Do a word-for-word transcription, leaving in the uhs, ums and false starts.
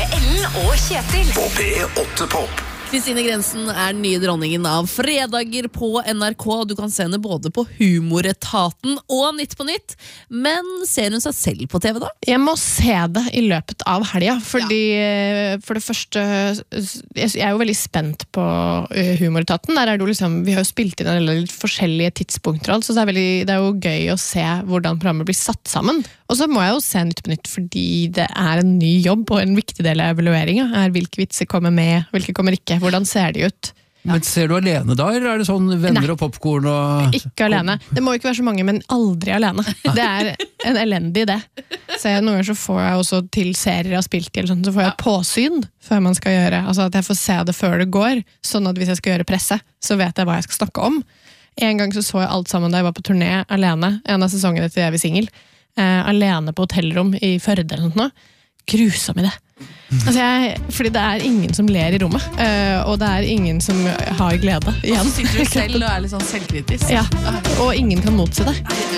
Med Ellen og Kjetil. På P åtte Pop. Kristine Grensen er den nye dronningen av fredager på N R K. Du kan se henne både på Humoretaten og Nytt på Nytt. Men ser hun seg selv på T V da? Jeg må se det i løpet av helga, fordi ja. For det første, jeg er jo veldig spent på Humoretaten. Der er det jo liksom, vi har jo spilt inn en litt forskjellige tidspunkter, så det er, veldig, det er jo gøy å se hvordan programmet blir satt sammen. Og så må jeg jo se Nytt på Nytt, fordi det er en ny jobb, og en viktig del av evalueringen er hvilke vitser kommer med, hvilke kommer ikke. Hvordan ser de ut? Men ser du alene da, eller er det sånn venner Nei. Og popcorn? Og... Ikke alene. Det må ikke være så mange, men aldri alene. Det er en elendig idé. Så jeg, noen ganger så får jeg også til serier jeg har spilt i, eller sånn, så får jeg påsyn før man skal gjøre, altså at jeg får se det før det går, sånn at hvis jeg skal gjøre presse, så vet jeg hva jeg skal snakke om. En gang så så jeg alt sammen da jeg var på turné alene, en av sesongene til Evig Singel, eh, alene på hotellrom i Førde eller noe. Grusom i det. Altså jeg, fordi det er ingen som ler i rommet, uh, og det er ingen som har glede igjen. Og så sitter du selv og er litt sånn selvkritisk. Ja, og ingen kan motse det.